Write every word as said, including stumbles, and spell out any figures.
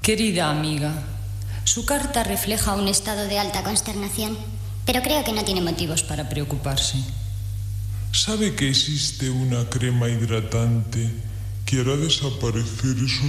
Querida amiga, su carta refleja un estado de alta consternación, pero creo que no tiene motivos para preocuparse. ¿Sabe que existe una crema hidratante que hará desaparecer esos